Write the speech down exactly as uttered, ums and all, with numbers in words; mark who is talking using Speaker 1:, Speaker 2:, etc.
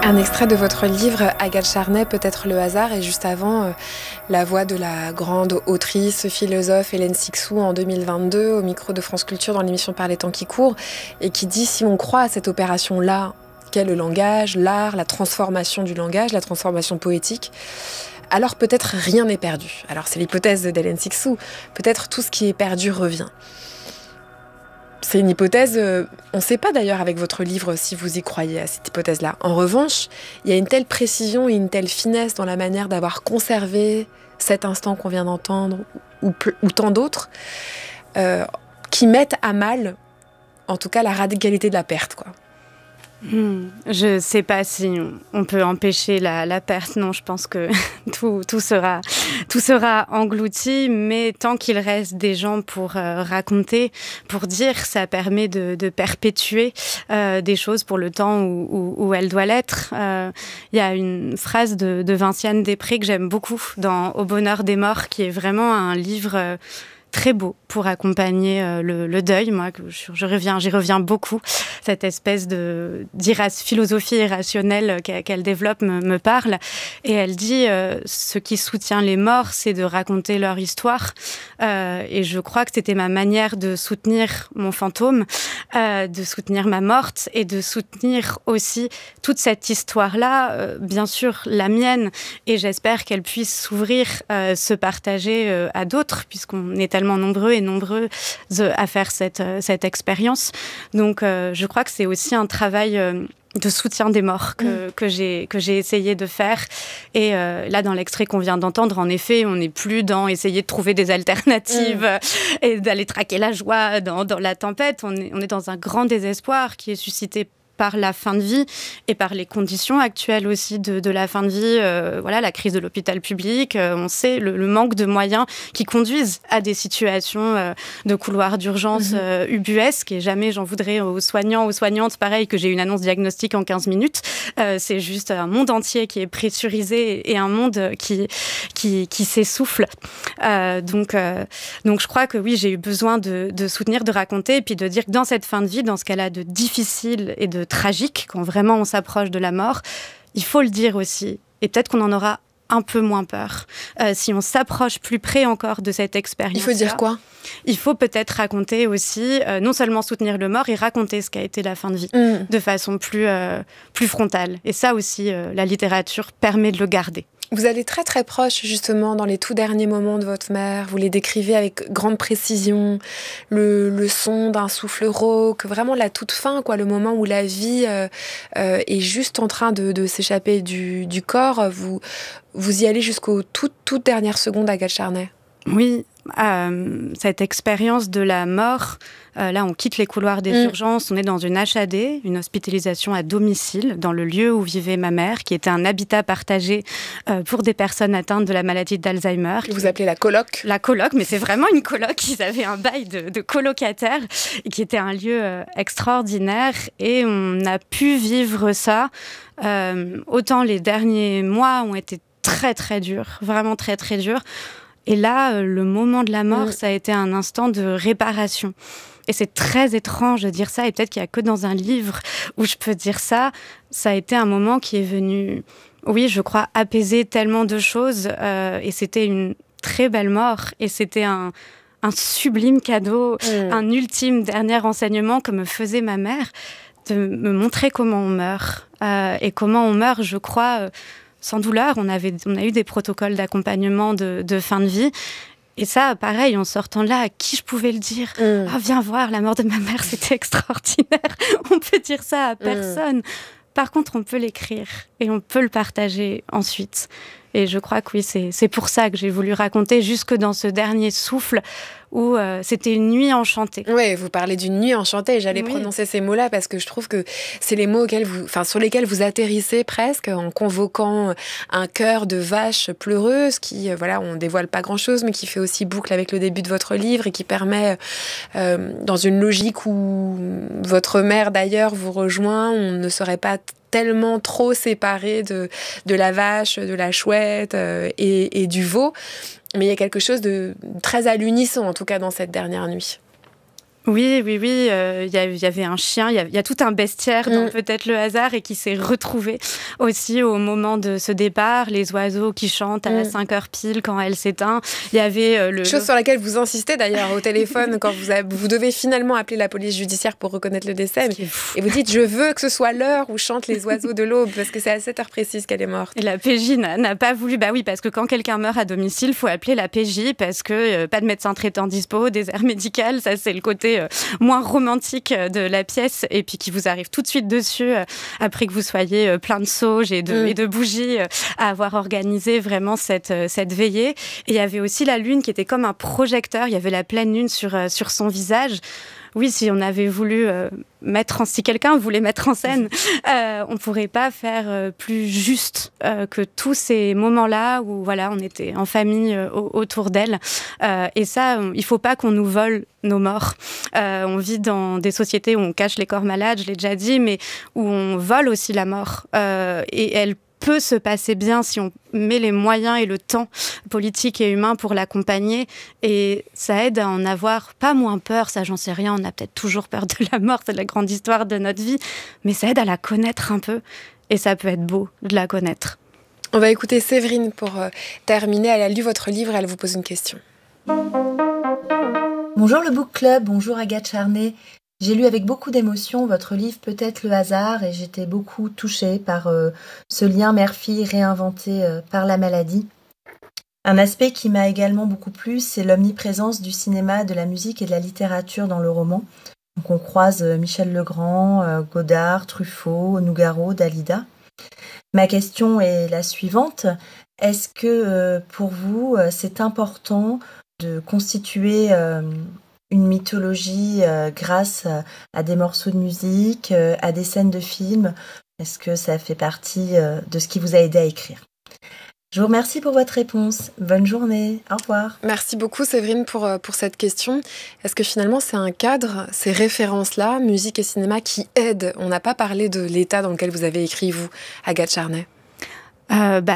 Speaker 1: Un extrait de votre livre, Agathe Charnay, Peut-être le hasard, et juste avant, euh, la voix de la grande autrice, philosophe Hélène Cixous en deux mille vingt-deux, au micro de France Culture dans l'émission Par les temps qui courent, et qui dit, si on croit à cette opération-là, qu'est le langage, l'art, la transformation du langage, la transformation poétique, alors peut-être rien n'est perdu. Alors c'est l'hypothèse d'Hélène Cixous, peut-être tout ce qui est perdu revient. C'est une hypothèse, euh, on ne sait pas d'ailleurs avec votre livre si vous y croyez à cette hypothèse-là. En revanche, il y a une telle précision et une telle finesse dans la manière d'avoir conservé cet instant qu'on vient d'entendre, ou, ou tant d'autres, euh, qui mettent à mal, en tout cas, la radicalité de la perte, quoi.
Speaker 2: Hmm, je ne sais pas si on peut empêcher la, la perte. Non, je pense que tout, tout, sera, tout sera englouti, mais tant qu'il reste des gens pour euh, raconter, pour dire, ça permet de, de perpétuer euh, des choses pour le temps où, où, où elles doivent l'être. Il euh, y a une phrase de, de Vinciane Després que j'aime beaucoup dans Au bonheur des morts, qui est vraiment un livre... Euh, très beau pour accompagner euh, le, le deuil. Moi, je, je reviens, j'y reviens beaucoup. Cette espèce de d'irra- philosophie irrationnelle qu'elle, qu'elle développe me, me parle. Et elle dit euh, ce qui soutient les morts, c'est de raconter leur histoire. Euh, et je crois que c'était ma manière de soutenir mon fantôme, euh, de soutenir ma morte et de soutenir aussi toute cette histoire-là, euh, bien sûr la mienne. Et j'espère qu'elle puisse s'ouvrir, euh, se partager euh, à d'autres, puisqu'on est tellement nombreux et nombreuses à faire cette, cette expérience. Donc, euh, je crois que c'est aussi un travail euh, de soutien des morts que, mmh. que, j'ai, que j'ai essayé de faire. Et euh, là, dans l'extrait qu'on vient d'entendre, en effet, on n'est plus dans essayer de trouver des alternatives mmh. et d'aller traquer la joie dans, dans la tempête. On est, on est dans un grand désespoir qui est suscité par la fin de vie et par les conditions actuelles aussi de, de la fin de vie, euh, voilà, la crise de l'hôpital public, euh, on sait le, le manque de moyens qui conduisent à des situations euh, de couloirs d'urgence mmh. euh, ubuesques, et jamais j'en voudrais aux soignants, aux soignantes, pareil, que j'ai une annonce diagnostique en quinze minutes. Euh, c'est juste un monde entier qui est pressurisé et un monde qui, qui, qui s'essouffle. Euh, donc, euh, donc je crois que oui, j'ai eu besoin de, de soutenir, de raconter, et puis de dire que dans cette fin de vie, dans ce qu'elle a de difficile et de tragique, quand vraiment on s'approche de la mort, il faut le dire aussi. Et peut-être qu'on en aura un peu moins peur. Euh, si on s'approche plus près encore de cette expérience.
Speaker 1: Il faut dire quoi ?
Speaker 2: Il faut peut-être raconter aussi, euh, non seulement soutenir le mort, et raconter ce qu'a été la fin de vie mmh. de façon plus, euh, plus frontale. Et ça aussi, euh, la littérature permet de le garder.
Speaker 1: Vous allez très très proche justement dans les tout derniers moments de votre mère. Vous les décrivez avec grande précision, le, le son d'un souffle rauque, vraiment la toute fin, quoi, le moment où la vie euh, euh, est juste en train de, de s'échapper du, du corps. Vous, vous y allez jusqu'aux toutes, toutes dernières secondes, Agathe Charnay.
Speaker 2: Oui, euh, cette expérience de la mort, euh, là on quitte les couloirs des mmh. urgences, on est dans une H A D, une hospitalisation à domicile, dans le lieu où vivait ma mère, qui était un habitat partagé euh, pour des personnes atteintes de la maladie d'Alzheimer.
Speaker 1: Que vous appelez la coloc ?
Speaker 2: La coloc, mais c'est vraiment une coloc, ils avaient un bail de, de colocataires, et qui était un lieu euh, extraordinaire, et on a pu vivre ça. Euh, autant les derniers mois ont été très très durs, vraiment très très durs. Et là, le moment de la mort, mmh. ça a été un instant de réparation. Et c'est très étrange de dire ça, et peut-être qu'il n'y a que dans un livre où je peux dire ça. Ça a été un moment qui est venu, oui, je crois, apaiser tellement de choses. Euh, et c'était une très belle mort. Et c'était un, un sublime cadeau, mmh. un ultime dernier enseignement que me faisait ma mère, de me montrer comment on meurt. Euh, et comment on meurt, je crois... Euh, sans douleur. On, avait, on a eu des protocoles d'accompagnement de, de fin de vie. Et ça, pareil, en sortant là, à qui je pouvais le dire ? mmh. Ah, viens voir, la mort de ma mère, c'était extraordinaire. On peut dire ça à personne. Mmh. Par contre, on peut l'écrire et on peut le partager ensuite. Et je crois que oui, c'est, c'est pour ça que j'ai voulu raconter jusque dans ce dernier souffle où euh, c'était une nuit enchantée.
Speaker 1: Oui, vous parlez d'une nuit enchantée. J'allais oui. prononcer ces mots-là parce que je trouve que c'est les mots auxquels vous, enfin, sur lesquels vous atterrissez presque en convoquant un chœur de vaches pleureuses qui, euh, voilà, on dévoile pas grand-chose, mais qui fait aussi boucle avec le début de votre livre et qui permet, euh, dans une logique où votre mère d'ailleurs vous rejoint, on ne serait pas tellement trop séparé de, de la vache, de la chouette euh, et, et du veau. Mais il y a quelque chose de très à l'unisson, en tout cas dans cette dernière nuit.
Speaker 2: Oui, oui, oui. Il euh, y, y avait un chien, il y, y a tout un bestiaire dans mmh. peut-être le hasard et qui s'est retrouvé aussi au moment de ce départ. Les oiseaux qui chantent à mmh. cinq heures pile quand elle s'éteint. Il y avait euh, le...
Speaker 1: Chose sur laquelle vous insistez d'ailleurs au téléphone quand vous, avez, vous devez finalement appeler la police judiciaire pour reconnaître le décès. Et vous dites, je veux que ce soit l'heure où chantent les oiseaux de l'aube parce que c'est à cette heure précise qu'elle est morte.
Speaker 2: Et la P J n'a, n'a pas voulu. Bah oui, parce que quand quelqu'un meurt à domicile, il faut appeler la P J parce que euh, pas de médecin traitant dispo, désert médical, ça c'est le côté euh, moins romantique de la pièce et puis qui vous arrive tout de suite dessus euh, après que vous soyez euh, plein de sauges et de, mmh. et de bougies euh, à avoir organisé vraiment cette, euh, cette veillée. Et il y avait aussi la lune qui était comme un projecteur, il y avait la pleine lune sur, euh, sur son visage. Oui, si on avait voulu euh, mettre en, si quelqu'un voulait mettre en scène, euh, on pourrait pas faire euh, plus juste euh, que tous ces moments-là où voilà, on était en famille euh, autour d'elle. Euh, et ça, on, il faut pas qu'on nous vole nos morts. Euh, on vit dans des sociétés où on cache les corps malades, je l'ai déjà dit, mais où on vole aussi la mort. Euh, et elle peut se passer bien si on met les moyens et le temps politique et humain pour l'accompagner, et ça aide à en avoir pas moins peur, ça j'en sais rien, on a peut-être toujours peur de la mort, c'est la grande histoire de notre vie, mais ça aide à la connaître un peu, et ça peut être beau de la connaître.
Speaker 1: On va écouter Séverine pour euh, terminer, elle a lu votre livre et elle vous pose une question.
Speaker 3: Bonjour le Book Club, bonjour Agathe Charnay. J'ai lu avec beaucoup d'émotion votre livre Peut-être le hasard et j'étais beaucoup touchée par euh, ce lien mère-fille réinventé euh, par la maladie. Un aspect qui m'a également beaucoup plu, c'est l'omniprésence du cinéma, de la musique et de la littérature dans le roman. Donc on croise euh, Michel Legrand, euh, Godard, Truffaut, Nougaro, Dalida. Ma question est la suivante. Est-ce que euh, pour vous, euh, c'est important de constituer... Euh, une mythologie euh, grâce à, à des morceaux de musique, euh, à des scènes de films? Est-ce que ça fait partie euh, de ce qui vous a aidé à écrire? Je vous remercie pour votre réponse. Bonne journée. Au revoir.
Speaker 1: Merci beaucoup Séverine pour, pour cette question. Est-ce que finalement c'est un cadre, ces références-là, musique et cinéma, qui aident? On n'a pas parlé de l'état dans lequel vous avez écrit, vous, Agathe Charnay.
Speaker 2: Euh, bah,